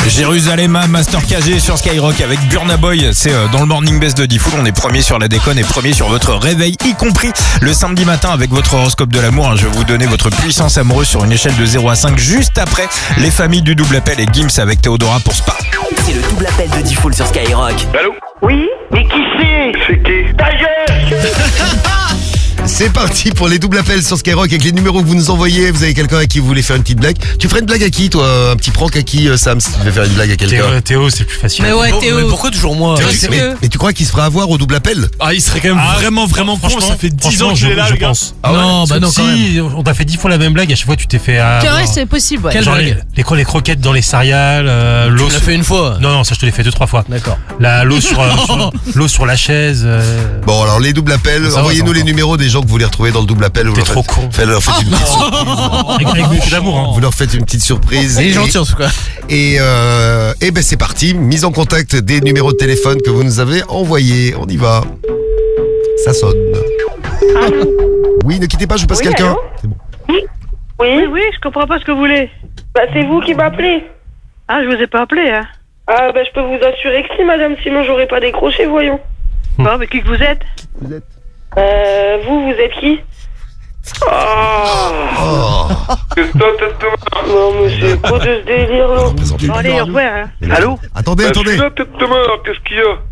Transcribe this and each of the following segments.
Jérusalem, Master KG sur Skyrock avec Burna Boy. C'est dans le Morning Best de Diffoul. On est premier sur la déconne et premier sur votre réveil, y compris le samedi matin avec votre horoscope de l'amour. Je vais vous donner votre puissance amoureuse sur une échelle de 0 à 5 juste après les familles du double appel et Gims avec Théodora pour Spa. C'est le double appel de Diffoul sur Skyrock. Allô? Oui, mais qui c'est? C'est qui? Ta gueule! C'est parti pour les doubles appels sur Skyrock avec les numéros que vous nous envoyez. Vous avez quelqu'un à qui vous voulez faire une petite blague. Tu ferais une blague à qui, toi? Un petit prank à qui, Sam, si tu veux faire une blague à quelqu'un? Théo, c'est plus facile. Mais ouais, Théo. Mais pourquoi toujours moi? Mais tu crois qu'il se fera avoir au double appel? Ah, il serait quand même vraiment con. Ça fait 10 ans que je là, le gars. Non, bah non, quand même. Si, on t'a fait 10 fois la même blague, à chaque fois tu t'es fait. Ouais, c'est possible, ouais. Quelle blague? Les croquettes dans les céréales, l'eau. Tu l'as fait une fois. Non, ça je te l'ai fait 2-3 fois. D'accord. L'eau sur la chaise. Bon, alors les doubles appels, envoyez-nous les numéros des gens que vous voulez retrouver dans le double appel. T'es trop con. Vous leur faites une petite surprise. Avec beaucoup d'amour, hein. Vous leur faites une petite surprise. Il est gentil en tout cas. Et ben c'est parti. Mise en contact des numéros de téléphone que vous nous avez envoyés. On y va. Ça sonne. Oui, ne quittez pas, je vous passe Oui, quelqu'un. allô? C'est bon. Oui, je comprends pas ce que vous voulez. Bah, c'est vous qui m'appelez. Ah, je vous ai pas appelé, hein. Ah, bah, je peux vous assurer que si, madame, sinon j'aurais pas décroché, voyons. Bon, mais qui que vous êtes? Vous êtes Vous êtes qui? Oh. Qu'est-ce que t'as, tête de mort? Non, mais c'est quoi de ce délire, là? Présentez. Bon, allez, au revoir, hein. Allô? Attendez, Je attendez. suis là, tête de mort, qu'est-ce qu'il y a?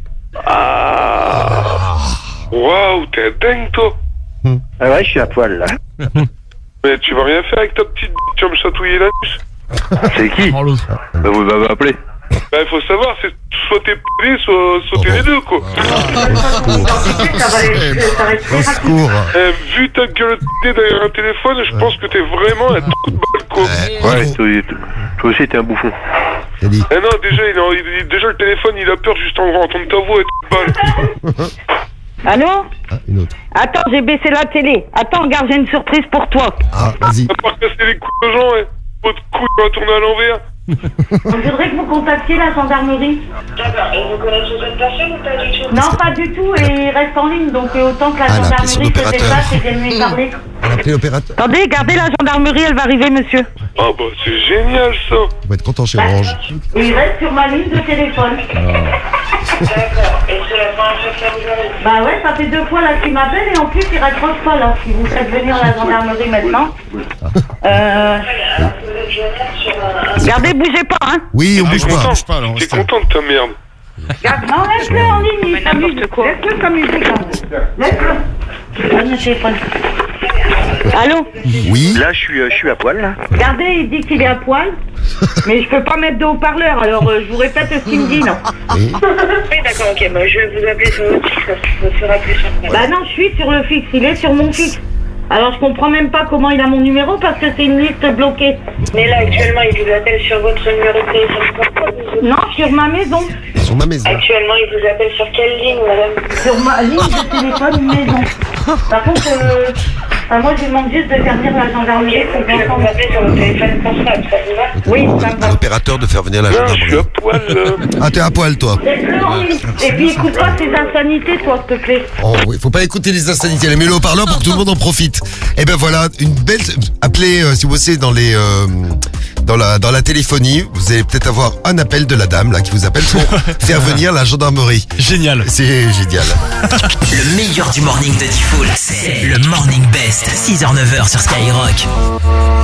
Waouh, t'es dingue, toi. Ah ouais, je suis à poil là. Mais tu vas rien faire avec ta petite bite, tu vas me chatouiller l'anus. C'est qui? Bah, vous m'avez appelé. Bah, il faut savoir, c'est soit t'es pédé, soit t'es les deux, quoi. Au secours. Vu ta gueule de pédé derrière un téléphone, je pense que t'es vraiment un trou de balle, quoi. Ouais, toi aussi t'es un bouffon. J'ai dit. Eh non, déjà le téléphone, il a peur juste en entendre ta voix et trou de balle. Allô? Ah, une autre. Attends, j'ai baissé la télé. Attends, regarde, j'ai une surprise pour toi. Ah, vas-y. À part casser les couilles aux gens, votre couille va tourner à l'envers. Je voudrais que vous contactiez la gendarmerie. D'accord, et vous connaissez cette personne ou pas du tout? Non, pas du tout, et il reste en ligne, donc autant que la Ah, elle a appelé son gendarmerie se opérateur. déplace et vienne lui parler. On a appelé l'opérateur. Attendez, gardez la gendarmerie, elle va arriver, monsieur. Ah bah c'est génial ça. On va être content chez Orange. Et il reste sur ma ligne de téléphone. D'accord, et c'est la première fois que ça vous arrive? Bah ouais, ça fait 2 fois là qu'il m'appelle et en plus il raccroche pas là. Si vous faites venir la gendarmerie maintenant. Alors, vous êtes joignable sur Gardez, bougez pas, hein. Oui, on bouge pas. T'es content de ta merde. Non, laisse-le en ligne, il n'importe quoi. Laisse-le comme musique. Laisse-le. Donne le téléphone. Allô? Oui. Là, je suis à poil là. Regardez, il dit qu'il est à poil. Mais je peux pas mettre de haut-parleur, alors je vous répète ce qu'il me dit, non. Oui. Oui, d'accord, ok, bah je vais vous appeler sur votre fixe, ça sera plus simple. Bah non, je suis sur le fixe, il est sur mon fixe. Alors je comprends même pas comment il a mon numéro parce que c'est une liste bloquée. Mais là, actuellement, il vous appelle sur votre numéro de téléphone portable? Non, sur ma maison. Sur ma maison. Actuellement, il vous appelle sur quelle ligne, madame? Sur ma ligne de téléphone maison. Par contre, moi je lui demande juste de faire venir la gendarmerie pour Je vais vous appeler sur votre téléphone portable, ça vous va? Oui, ça me va. L'opérateur de faire venir la Non, je suis à gendarmerie. poil. Ah, t'es à poil, toi. Laisse-le en ligne. Et puis écoute pas ces insanités, toi, s'il te plaît. Oh oui, faut pas écouter les insanités. Mets-le au parleur pour que tout le monde en profite. Et ben voilà, une belle. Appelez si vous bossez dans les dans la téléphonie, vous allez peut-être avoir un appel de la dame là qui vous appelle pour faire venir la gendarmerie. Génial. C'est génial. Le meilleur du morning de Diffoul, c'est le Morning Best. 6h-9h sur Skyrock.